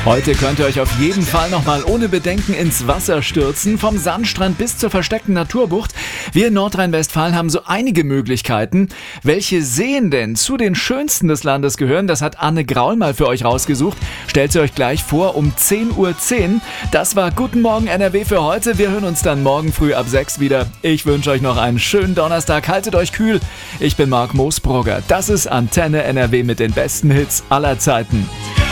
Heute könnt ihr euch auf jeden Fall nochmal ohne Bedenken ins Wasser stürzen, vom Sandstrand bis zur versteckten Naturbucht. Wir in Nordrhein-Westfalen haben so einige Möglichkeiten. Welche Seen denn zu den schönsten des Landes gehören, das hat Anne Graul mal für euch rausgesucht. Stellt sie euch gleich vor um 10:10 Uhr. Das war Guten Morgen NRW für heute. Wir hören uns dann morgen früh ab 6 wieder. Ich wünsche euch noch einen schönen Donnerstag. Haltet euch kühl. Ich bin Marc Moosbrugger. Das ist Antenne NRW mit den besten Hits aller Zeiten.